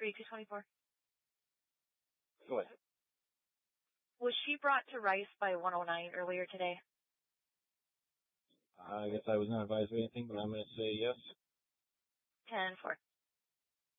3224. Go ahead. Was she brought to Rice by 109 earlier today? I guess I was not advised of anything, but I'm going to say yes. 10-4.